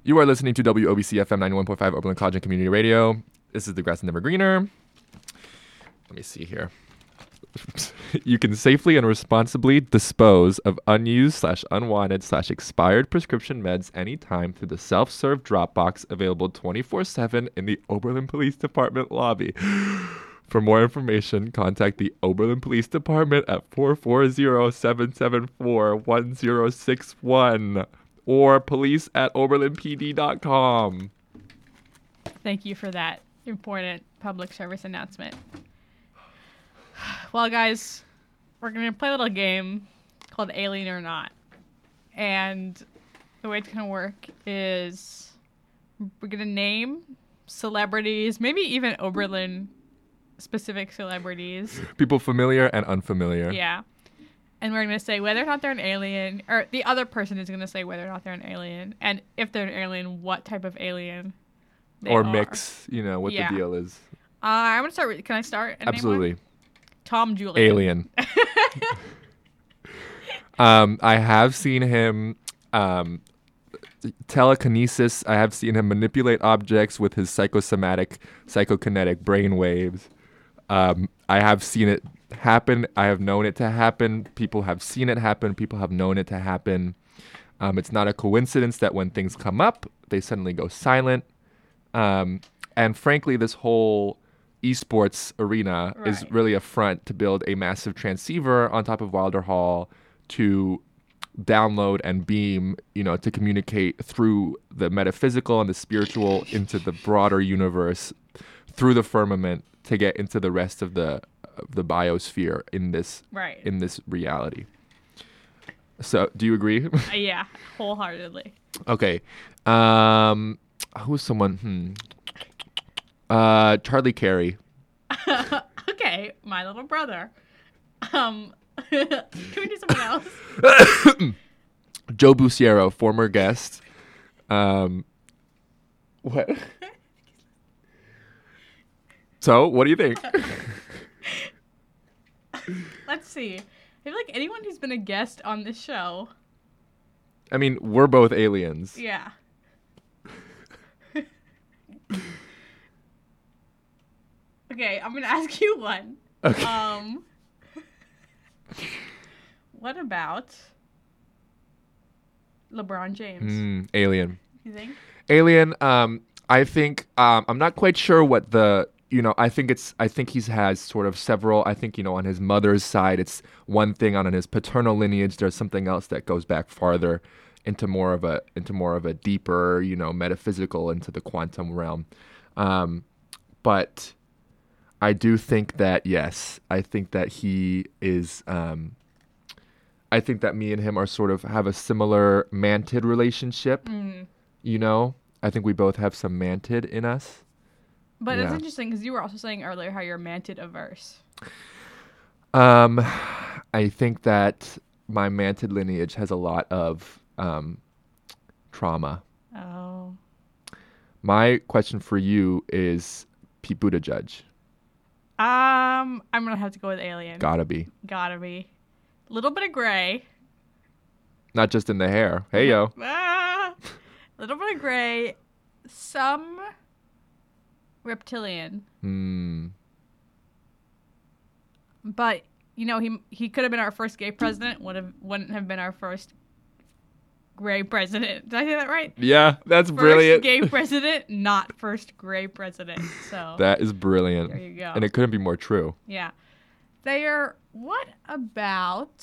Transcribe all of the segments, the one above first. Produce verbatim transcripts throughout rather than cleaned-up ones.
You are listening to W O B C F M ninety-one point five Oberlin College and Community Radio. This is The Grass is Never Greener. Let me see here. You can safely and responsibly dispose of unused slash unwanted slash expired prescription meds anytime through the self-serve drop box available twenty-four seven in the Oberlin Police Department lobby. For more information, contact the Oberlin Police Department at four four zero, seven seven four, one zero six one or police at oberlin p d dot com. Thank you for that important public service announcement. Well, guys, we're going to play a little game called Alien or Not. And the way it's going to work is we're going to name celebrities, maybe even Oberlin-specific celebrities. People familiar and unfamiliar. Yeah. And we're going to say whether or not they're an alien, or the other person is going to say whether or not they're an alien. And if they're an alien, what type of alien they or are. mix, you know, what Yeah. the deal is. Uh, I'm going to start with, can I start? and name Absolutely. one? Tom Julian. Alien. um, I have seen him um, telekinesis. I have seen him manipulate objects with his psychosomatic, psychokinetic brain waves. Um, I have seen it happen. I have known it to happen. People have seen it happen. People have known it to happen. Um, it's not a coincidence that when things come up, they suddenly go silent. Um, and frankly, this whole esports arena Right. is really a front to build a massive transceiver on top of Wilder Hall to download and beam, you know, to communicate through the metaphysical and the spiritual into the broader universe through the firmament to get into the rest of the of the biosphere in this Right. in this reality. So, do you agree? Uh, yeah, wholeheartedly. Okay. Um, who's someone? Hmm. Uh, Charlie Carey. Okay, my little brother. Um, can we do something else? Joe Busiero, former guest. Um, what? So, what do you think? Let's see. I feel like anyone who's been a guest on this show. I mean, we're both aliens. Yeah. Okay, I'm gonna ask you one. Okay. Um, what about LeBron James? Mm, alien. You think? Alien. Um, I think. Um, I'm not quite sure what the. You know, I think it's. I think he has sort of several. I think you know, on his mother's side, it's one thing. On his paternal lineage, there's something else that goes back farther into more of a into more of a deeper, you know, metaphysical, into the quantum realm. Um, but I do think that yes, I think that he is. Um, I think that me and him are sort of have a similar mantid relationship. Mm. You know, I think we both have some mantid in us. But it's Yeah. interesting because you were also saying earlier how you're mantid averse. Um, I think that my mantid lineage has a lot of um, trauma. Oh. My question for you is Pete Buttigieg. Um, I'm gonna have to go with alien. Gotta be. Gotta be. Little bit of gray. Not just in the hair. Hey, yo. Ah, little bit of gray. Some reptilian. Hmm. But you know, he he could have been our first gay president. Would have wouldn't have been our first gray president. Did I say that right? Yeah, that's First brilliant. gay president, not first gray president. So That is brilliant. there you go. And it couldn't be more true. Yeah. Thayer, what about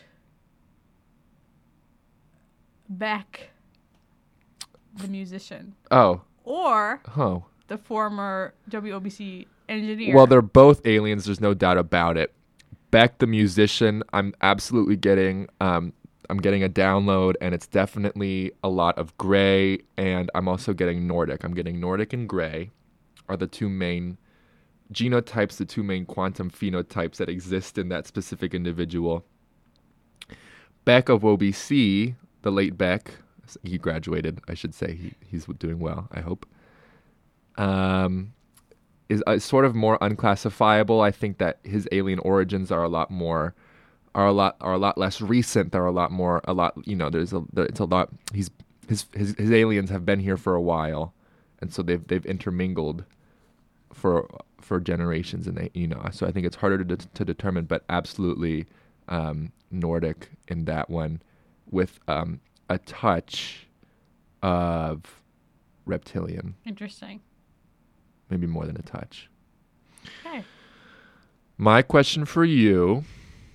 Beck, the musician, Oh. or Oh. the former W O B C engineer? Well, they're both aliens. There's no doubt about it. Beck, the musician, I'm absolutely getting. Um, I'm getting a download, and it's definitely a lot of gray. And I'm also getting Nordic. I'm getting Nordic and gray, are the two main genotypes, the two main quantum phenotypes that exist in that specific individual. Beck of O B C, the late Beck, he graduated. I should say he he's doing well. I hope. Um. Is uh, sort of more unclassifiable. I think that his alien origins are a lot more, are a lot are a lot less recent. They're a lot more a lot. You know, there's a there, it's a lot. He's his, his his aliens have been here for a while, and so they've they've intermingled for for generations, and they you know so I think it's harder to to determine, but absolutely um, Nordic in that one, with um, a touch of reptilian, Interesting. maybe more than a touch. Okay. My question for you.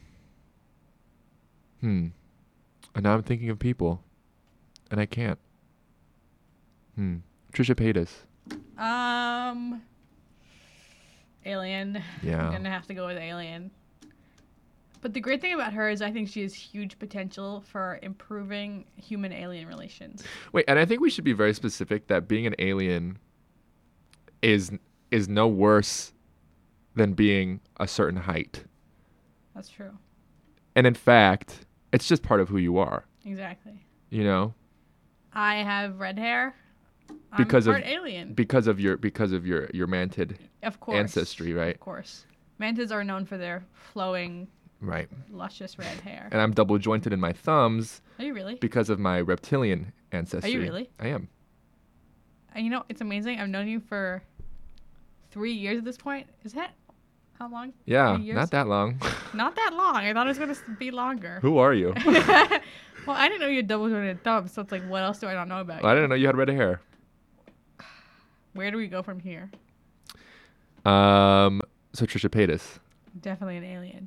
Hmm. And now I'm thinking of people, and I can't. Hmm. Trisha Paytas. Um, Alien. Yeah. I'm gonna have to go with Alien. But the great thing about her is I think she has huge potential for improving human-alien relations. Wait, and I think we should be very specific that being an alien is is no worse than being a certain height. That's true. And in fact, it's just part of who you are, Exactly. you know? I have red hair. I'm Because of part alien. because of your because of your your mantid Of course. ancestry, right? Of course. Mantids are known for their flowing, Right. luscious red hair. And I'm double jointed in my thumbs Are you really? because of my reptilian ancestry. really? I am. And you know, it's amazing. I've known you for three years at this point. Is that how long? Yeah, Three years? not that long. Not that long. I thought it was going to be longer. Who are you? Well, I didn't know you had double jointed thumbs, so it's like, what else do I not know about you? I didn't know you had red hair. Where do we go from here? Um, so Trisha Paytas. Definitely an alien.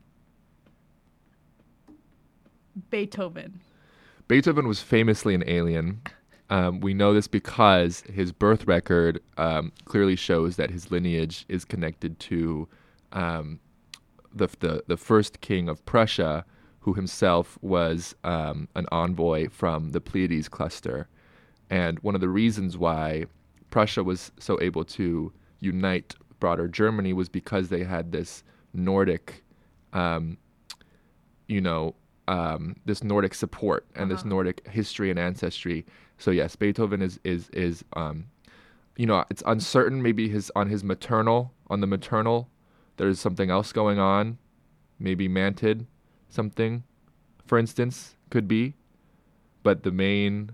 Beethoven. Beethoven was famously an alien. Um, we know this because his birth record um, clearly shows that his lineage is connected to um, the, the the first king of Prussia, who himself was um, an envoy from the Pleiades cluster. And one of the reasons why Prussia was so able to unite broader Germany was because they had this Nordic, um, you know, um, this Nordic support and Uh-huh. this Nordic history and ancestry. So yes, Beethoven is is is um, you know, it's uncertain. Maybe his on his maternal on the maternal, there's something else going on. Maybe mantid, something, for instance, could be. But the main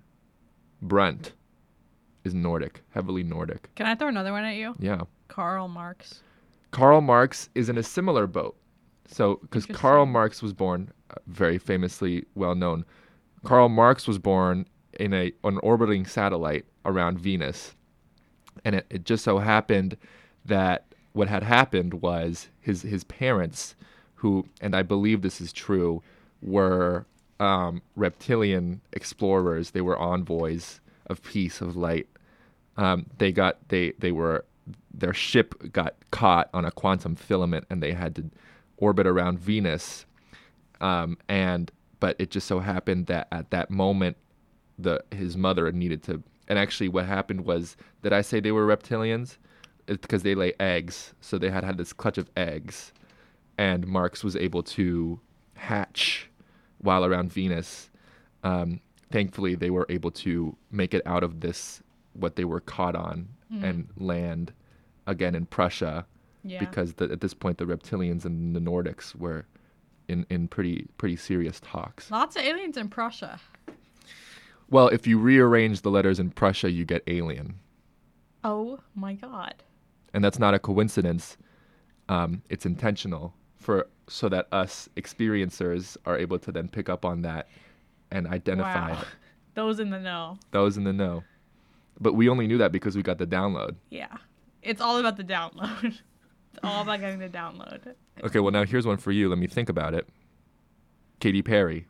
brunt is Nordic, heavily Nordic. Can I throw another one at you? Yeah. Karl Marx. Karl Marx is in a similar boat. So, because Interesting. Karl Marx was born, uh, very famously well known, Karl Marx was born in a an orbiting satellite around Venus, and it, it just so happened that what had happened was his his parents, who, and I believe this is true, were um, reptilian explorers. They were envoys of peace, of light. Um, they got they they were their ship got caught on a quantum filament, and they had to orbit around Venus. Um, and but it just so happened that at that moment, the his mother needed to. And actually, what happened was, did I say they were reptilians? It's because they lay eggs, so they had had this clutch of eggs, and Marx was able to hatch while around Venus. Um, thankfully, they were able to make it out of this what they were caught on Mm. and land again in Prussia, Yeah. because the, at this point the reptilians and the Nordics were in, in pretty pretty serious talks. Lots of aliens in Prussia. Well, if you rearrange the letters in Prussia, you get alien, Oh my god. and that's not a coincidence. Um, it's intentional for so that us experiencers are able to then pick up on that and identify Wow. Those in the know. those in the know. But we only knew that because we got the download. Yeah. It's all about the download. It's all about getting the download. Okay, well now here's one for you. Let me think about it. Katy Perry,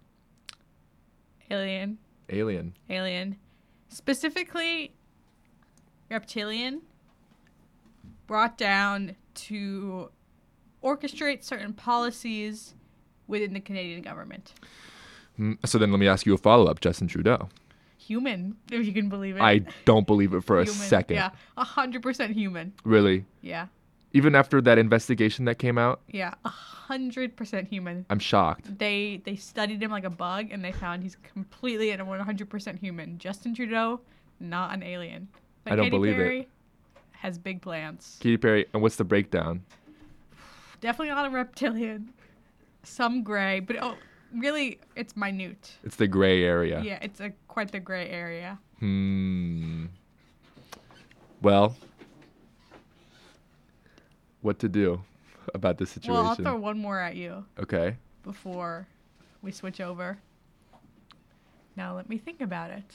Alien. alien. Alien. Specifically, reptilian. Brought down to orchestrate certain policies within the Canadian government. Mm, So then let me ask you a follow-up, Justin Trudeau. Human, if you can believe it. I don't believe it for a Human. second. Yeah. A hundred percent human. Really? Yeah. Even after that investigation that came out, Yeah. A hundred percent human. I'm shocked. They they studied him like a bug and they found he's completely and one hundred percent human. Justin Trudeau, not an alien. But I don't Katy believe it. Perry has big plans. Katy Perry, and what's the breakdown? Definitely not a reptilian. Some gray, but oh, really, it's minute. It's the gray area. Yeah, it's a quite the gray area. Hmm. Well, what to do about this situation? Well, I'll throw one more at you Okay. before we switch over. Now let me think about it.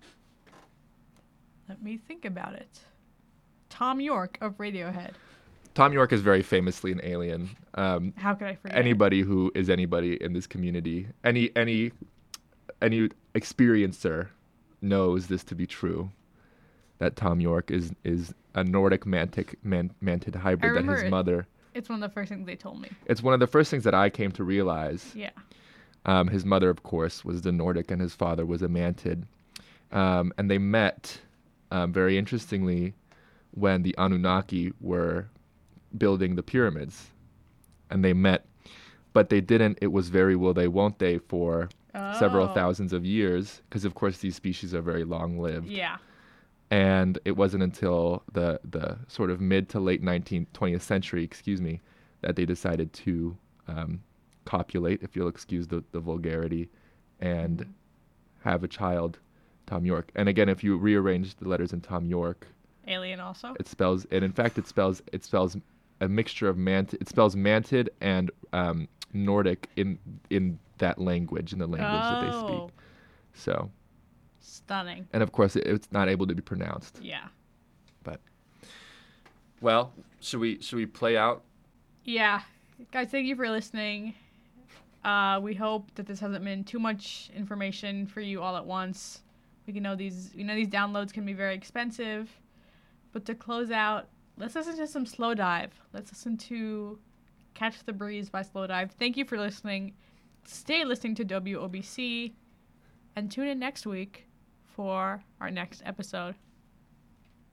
Let me think about it. Tom York of Radiohead. Tom York is very famously an alien. Um, How could I forget? anybody who is anybody in this community, any any any experiencer knows this to be true. That Tom York is is a Nordic mantic man, mantid hybrid I that remember his it- mother. It's one of the first things they told me. It's one of the first things that I came to realize. Yeah. Um, his mother, of course, was the Nordic, and his father was a mantid. Um, and they met, um, very interestingly, when the Anunnaki were building the pyramids. And they met, but they didn't. It was very will they, won't they for several Oh. thousands of years, because of course these species are very long-lived. Yeah. And it wasn't until the the sort of mid to late nineteenth, twentieth century, excuse me, that they decided to um, copulate, if you'll excuse the, the vulgarity, and Mhm. have a child, Tom York. And again, if you rearrange the letters in Tom York, Alien also. it spells, and in fact, it spells it spells a mixture of mantid. It spells mantid and um, Nordic in in that language, in the language that they Oh. speak. So, Stunning. and of course, it, it's not able to be pronounced. Yeah. But well, should we should we play out? Yeah. Guys, thank you for listening. Uh, we hope that this hasn't been too much information for you all at once. We can know these, you know, these downloads can be very expensive. But to close out, let's listen to some Slow Dive. Let's listen to Catch the Breeze by Slow Dive. Thank you for listening. Stay listening to W O B C and tune in next week for our next episode.